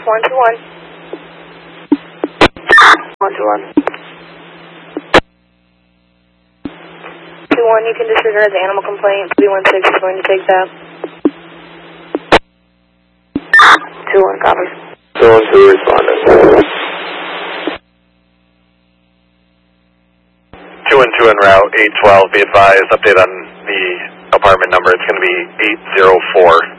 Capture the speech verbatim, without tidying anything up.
one two one. one two one. two one, you can disregard the animal complaint. three one six is going to take that. two one, copy. two one two responding. two one two en route, eight twelve, be advised, update on the apartment number, it's going to be eight zero four.